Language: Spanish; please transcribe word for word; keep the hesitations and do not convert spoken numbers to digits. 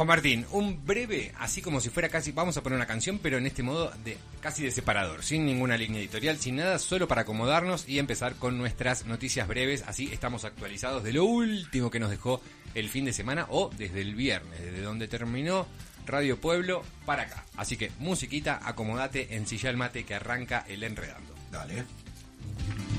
Juan Martín, un breve, así como si fuera casi, vamos a poner una canción, pero en este modo de casi de separador, sin ninguna línea editorial, sin nada, solo para acomodarnos y empezar con nuestras noticias breves, así estamos actualizados de lo último que nos dejó el fin de semana o desde el viernes, desde donde terminó Radio Pueblo para acá. Así que musiquita, acomodate, ensilla el mate que arranca el Enredando. Dale.